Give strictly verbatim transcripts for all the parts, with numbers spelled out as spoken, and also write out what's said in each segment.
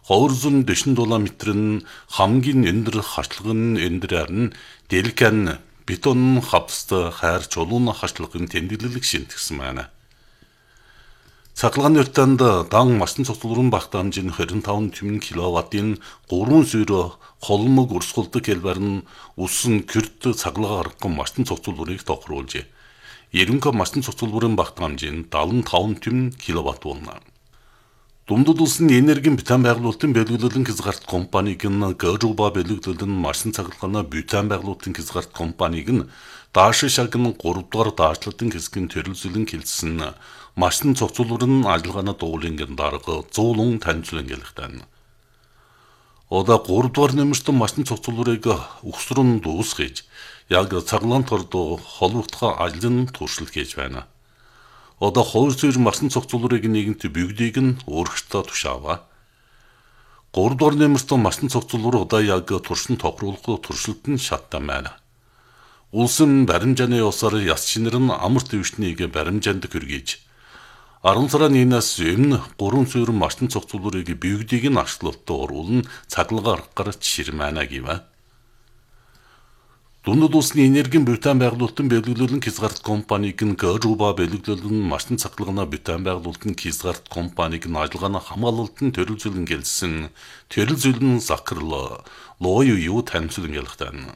Ховор зүүн дэшин километр нь хамгийн өндөр харчлагын өндөр харин дэлгэн бетон хавцтай хайр чулуун харчлагын тэмдэглэлийг шинтгэсэн байна. Цахилгааны өртөнд дан мастан цогцлуурын багтаа хэмжээ нь двадцать пять тэмнэн киловаттын гурван сүйрө холмог урсгалдаг хэлбэр нь усан кюрт цаглага гаргах мастан цогцлуурыг тохируулжээ. Ерөнхий мастан цогцлуурын багтаа хэмжээ нь seventy-five тэмнэн киловатт болно. Дундад улсын энергийн бетон байгуулалтын бэлгэлэн хязгаарт компаниг нь Гэжуба бэлгэлэн мастан цахилгааны бетон байгуулалтын хязгаарт компаниг нь дааш шагн three дугаар даашлалтын хэсгийн төрөлзөлн хэлсэн мастан цогцлуурын ажиллагааны дуулынгийн дарга зуулун танилцуулан гэлэхтэн. Ода three дугаар нэмэрт мастан цогцлуурыг өгсрөн дуусгаж яг цаглаан торд холбогдох ажлын туршилт хийж байна. Ода хоёр зүйр мастан цогцлуурыг нэгэнт бүгдийг нь өөрчлөлтөд тушаава. three дугаар нэмэрт мастан цогцлуур одоо яг туршин тохируулах туршилт нь шаттай байна. Улсын баримжааны усаар яс шинэр нь амар төвчнийг баримжаанд хүргэж ten сарын нэгнээс өмнө three зүйр мастан цогцлуурыг бүгдийг нь арчлалтад оруулан цаглага гаргахаар жиширмана гэв. Дундад улсын энергийн бетон байгуулалтын бэлгэлэн хязгаарт компаниг нь Гэжуба бэлгэлэн мастан цахилгааны бетон байгуулалтын хязгаарт компаниг нь ажиллагааны хамгаалалтын төрөлзөлн гэлсэн төрөлзөлн Закрл лоо юу танилцуулан ялгтан.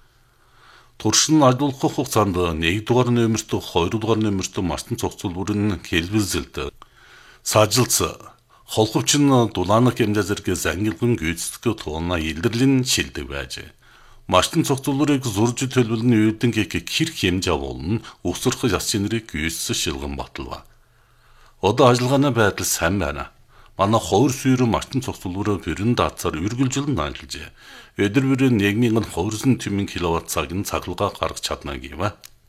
Туршин ажиллах хугацаанд one дугаар нөмөрт two дугаар нөмөрт мастан цогцлуур нь хэлбэлзэлд сажилц холховч нь дулаанах хэмжээ зэрэг зангилгын гүйцэтгэх тууна илэрлэн шилдэг байж. Мастан цогцлуурыг зурж төлөвлөний үйдэн гэх хэрэг хэмжээ болно өсөрх яс шинэрийг гүйцэс шилгэн баталва. Одоо ажиллагааны байдал сайн байна. Манай хоёр сүйрэн мастан цогцлуураа бүрэн даацаар үргэлжлэн ажиллажээ. Өдөр бүрийн нэгний twenty тэмнэн киловатт цагийн цаглага гаргаж чадна гэв.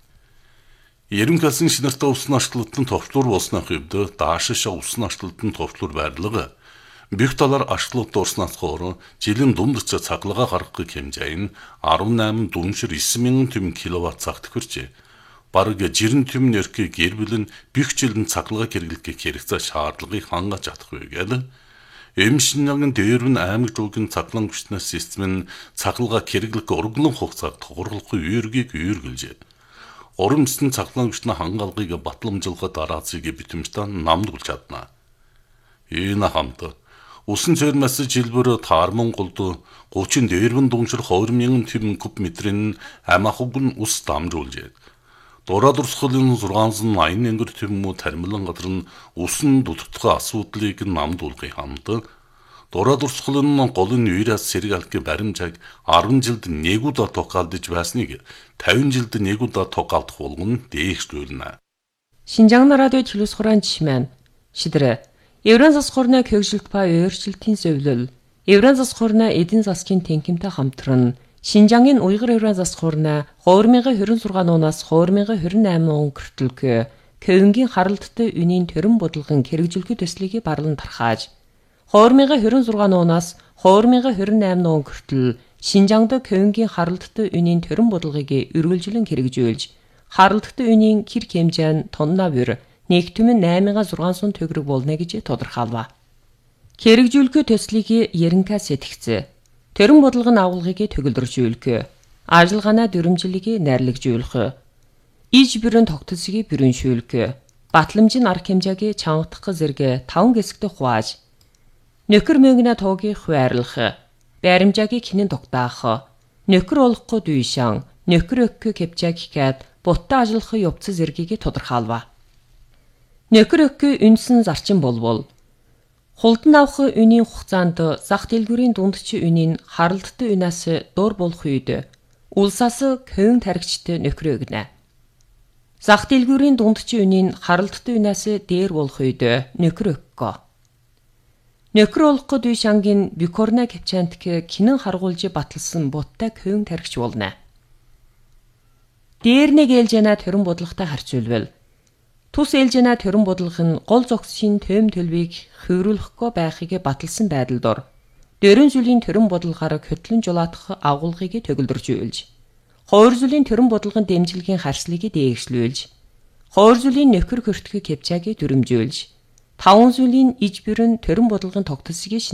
Ерөнхийдөө шинэртэй усан ашиглалтын товчлуур болсны хувьд даашш усан ашиглалтын товчлуур байрлага бүх талаар ашиглалт дуурснаас хойш жилийн дундч цаглага гаргахыг хэмжээ нь eighteen дүншир nine тэмнэн киловатт цагт хүрчээ. Бараг жирэн тэмнэн өрхийг гэр бүл нь бүх жилийн цаглага хэрэглэх хэрэгцээ шаардлагыг хангаж чадах байгаад эмшингийн дээрвэн аймаг жуугийн цаглан хүчнээс систем нь цаглага хэрэглэх урглан хугацааг тогтоох үүргийг үүргэлжээ. Урамсны цаглан хүчний хангалгыг батламжуулахад дараацыг битэмжтэй намдуулж чадна. Энэ хамт усан цэрмэс жилбэр таармонголд thirty дээрвэн дүншир two thousand тэмнэн куб метрийн амахугн ус дамжуулжээ. Дураа дурсгалын six eighty тэмнэн тармилан газар нь усан дутагдах асуудлыг намдуулахын хамт дураа дурсгалын голын үеэс сэргэлэх баримжааг ten жилд нэг удаа тохиолдож байсныг fifty жилд нэг удаа тохиолдох болгон дээшлүүлнэ. Шинжаан радио телевиз хураан жишмэн шидрэ Евран засхурна көгжилт ба өөрчлөлтийн зөвлөл Евран засхурна эдийн засгийн тэнхимтэй хамтран Шинжаангийн Уйгыр Евран засхурна two thousand twenty-six оноос two thousand twenty-eight он хүртэлг Көвөнгийн харалттай үнийн төрөн бодлогын хэрэгжүүлэх төслийг барлан тархааж two thousand twenty-six оноос two thousand twenty-eight он хүртэл Шинжаангад Көвөнгийн харалттай үнийн төрөн бодлогыг үргэлжлэн хэрэгжүүлж харалттай үнийн хэрэг хэмжээ нь тонна бүр нэгтүмэн eight thousand six hundred төгрөг болно гэж тодорхойлов. Хэрэгжүүлэх төслийг ерөнхий сэтгцээ төрөн бодлогын агуулгыг төгөлдржүүлэх, ажиллагаанаа дүрмжилийг найрлагжуулах, иж бүрэн тогтцыг бүрэншүүлэх, батламжийн арга хэмжээг чангадах зэрэг таван хэсэгт хувааж, нөхөр мөнгөний туугийг хуваарлах, баримжааг хинэн тогтоох, нөхөр олохгүй дүйшан, нөхөр өгөх кэпчаг гэхэд буттай ажиллах явц зэргийг тодорхойлов. Нөхөр өгөх үнсэн зарчим болвол Хулдан авах үнийн хугацаанд зах дэлгүүрийн дундч үнийн харалттай үнээс дуур болох үед улсаас көвөн таригчтай нөхрөө өгнө. Зах дэлгүүрийн дундч үнийн харалттай үнээс дээр болох үед нөхөр өгөхгүй. Нөхөр олохгүй дүйшангийн бикорна кэпчантк кинэн харгуулж баталсан буттай көвөн таригч болно. Дээр нэг ээлжэнэ төрөн бодлоготой харьцуулбал тус ээлжэнэ төрөн бодлого нь гол зогсхийн төм төлбийг хөврүүлэхгүй байхыг баталсан байдал дор дөрвөн жилийн төрөн бодлогоор хөтлөн жулаадах агуулгыг төгөлдржүүлж хоёр жилийн төрөн бодлогын дэмжлэгийн харьцлыг дээшлүүлж хоёр жилийн нөхөр хөртгөх кэпчааг дүрмжүүлж таван жилийн иж бүрэн төрөн бодлогын тогтолцоог